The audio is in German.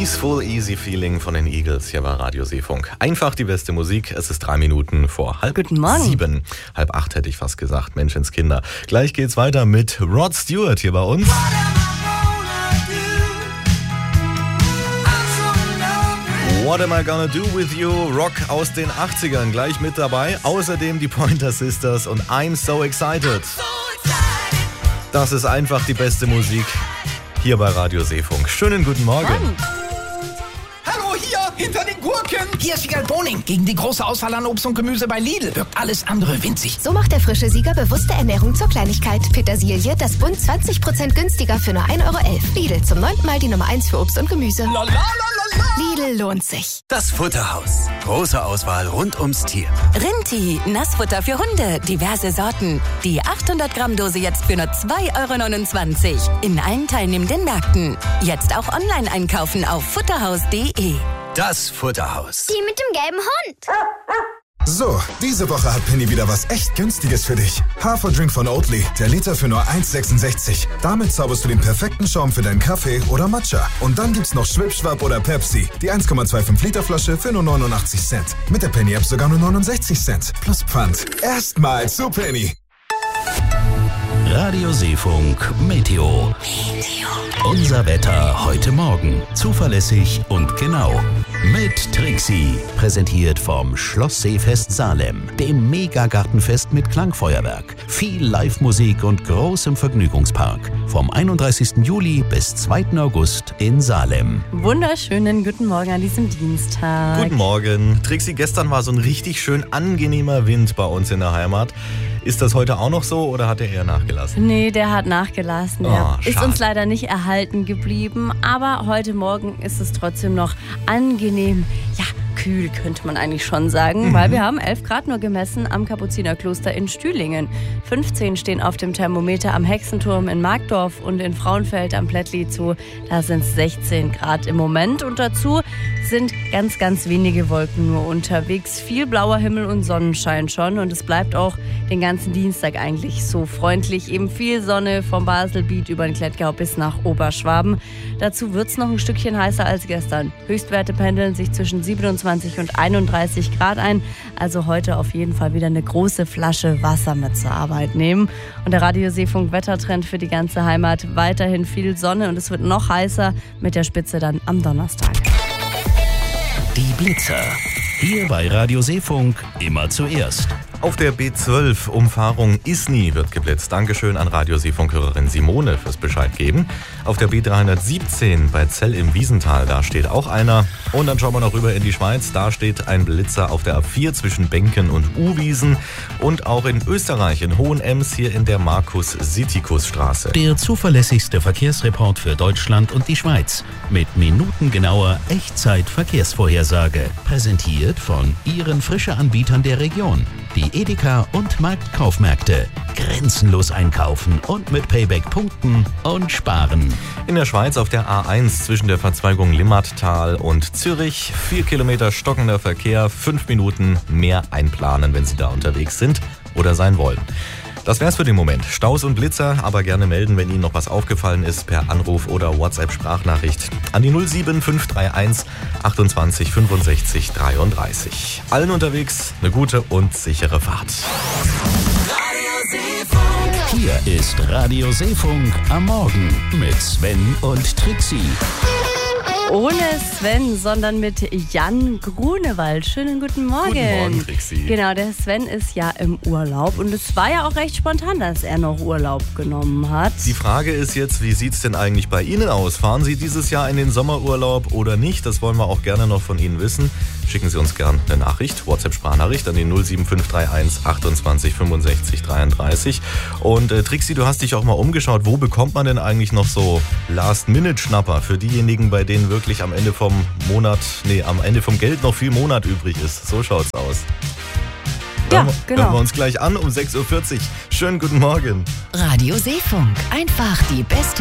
Peaceful Easy Feeling von den Eagles hier bei Radio Seefunk. Einfach die beste Musik. Es ist 3 Minuten vor Guten Morgen. 7. 7:30 hätte ich fast gesagt. Menschenskinder. Gleich geht's weiter mit Rod Stewart hier bei uns. What am I gonna do with you? Rock aus den 80ern gleich mit dabei. Außerdem die Pointer Sisters und I'm so excited. Das ist einfach die beste Musik hier bei Radio Seefunk. Schönen guten Morgen. Hallo, hier, hinter den Gurken. Hier ist Wiegald Boning. Gegen die große Auswahl an Obst und Gemüse bei Lidl wirkt alles andere winzig. So macht der frische Sieger bewusste Ernährung zur Kleinigkeit. Petersilie, das Bund 20% günstiger für nur 1,11 €. Lidl, zum 9. Mal die Nummer 1 für Obst und Gemüse. Lidl lohnt sich. Das Futterhaus. Große Auswahl rund ums Tier. Rinti, Nassfutter für Hunde, diverse Sorten. Die 800 Gramm Dose jetzt für nur 2,29 € in allen teilnehmenden Märkten. Jetzt auch online einkaufen auf futterhaus.de. Das Futterhaus. Die mit dem gelben Hund. So, diese Woche hat Penny wieder was echt Günstiges für dich. Haferdrink von Oatly, der Liter für nur 1,66. Damit zauberst du den perfekten Schaum für deinen Kaffee oder Matcha. Und dann gibt's noch Schwipschwapp oder Pepsi, die 1,25 Liter Flasche für nur 89 Cent. Mit der Penny-App sogar nur 69 Cent. Plus Pfand. Erstmal zu Penny. Radio Seefunk Meteo. Unser Wetter heute Morgen. Zuverlässig und genau. Mit Trixie. Präsentiert vom Schloss Seefest Salem. Dem Megagartenfest mit Klangfeuerwerk. Viel Live-Musik und großem Vergnügungspark. Vom 31. Juli bis 2. August in Salem. Wunderschönen guten Morgen an diesem Dienstag. Guten Morgen. Trixie, gestern war so ein richtig schön angenehmer Wind bei uns in der Heimat. Ist das heute auch noch so oder hat er eher nachgelassen? Nee, der hat nachgelassen. Der ist schade. uns leider nicht erhalten geblieben. Aber heute Morgen ist es trotzdem noch angenehm. Ja, kühl könnte man eigentlich schon sagen, weil wir haben 11 Grad nur gemessen am Kapuzinerkloster in Stühlingen. 15 stehen auf dem Thermometer am Hexenturm in Markdorf und in Frauenfeld am Plättli-Zoo. Da sind es 16 Grad im Moment und dazu sind ganz, ganz wenige Wolken nur unterwegs. Viel blauer Himmel und Sonnenschein schon und es bleibt auch den ganzen Dienstag eigentlich so freundlich. Eben viel Sonne vom Baselbiet über den Klettgau bis nach Oberschwaben. Dazu wird es noch ein Stückchen heißer als gestern. Höchstwerte pendeln sich zwischen 27 und 31 Grad ein. Also heute auf jeden Fall wieder eine große Flasche Wasser mit zur Arbeit nehmen. Und der Radio Seefunk Wettertrend für die ganze Heimat. Weiterhin viel Sonne und es wird noch heißer mit der Spitze dann am Donnerstag. Die Blitzer. Hier bei Radio Seefunk immer zuerst. Auf der B12 Umfahrung Isny wird geblitzt. Dankeschön an Radio Seefunk-Hörerin Simone fürs Bescheid geben. Auf der B317 bei Zell im Wiesental, da steht auch einer. Und dann schauen wir noch rüber in die Schweiz. Da steht ein Blitzer auf der A4 zwischen Benken und Uwiesen. Und auch in Österreich, in Hohenems, hier in der Markus-Sitikus-Straße. Der zuverlässigste Verkehrsreport für Deutschland und die Schweiz. Mit minutengenauer Echtzeit-Verkehrsvorhersage. Präsentiert von Ihren Frische-Anbietern der Region. Die Edeka und Marktkaufmärkte. Grenzenlos einkaufen und mit Payback punkten und sparen. In der Schweiz auf der A1 zwischen der Verzweigung Limmattal und Zürich. 4 Kilometer stockender Verkehr, 5 Minuten mehr einplanen, wenn Sie da unterwegs sind oder sein wollen. Das wär's für den Moment. Staus und Blitzer, aber gerne melden, wenn Ihnen noch was aufgefallen ist, per Anruf oder WhatsApp-Sprachnachricht an die 07531 28 65 33. Allen unterwegs eine gute und sichere Fahrt. Hier ist Radio Seefunk am Morgen mit Sven und Trixie. Ohne Sven, sondern mit Jan Grunewald. Schönen guten Morgen. Guten Morgen, Trixie. Genau, der Sven ist ja im Urlaub und es war ja auch recht spontan, dass er noch Urlaub genommen hat. Die Frage ist jetzt, wie sieht's denn eigentlich bei Ihnen aus? Fahren Sie dieses Jahr in den Sommerurlaub oder nicht? Das wollen wir auch gerne noch von Ihnen wissen. Schicken Sie uns gerne eine Nachricht, WhatsApp-Sprachnachricht an die 07531 28 65 33. Und Trixie, du hast dich auch mal umgeschaut. Wo bekommt man denn eigentlich noch so Last-Minute-Schnapper für diejenigen, bei denen wirklich am Ende vom Geld noch viel Monat übrig ist? So schaut's aus. Ja, genau. Hören wir uns gleich an um 6:40 Uhr. Schönen guten Morgen. Radio Seefunk. Einfach die beste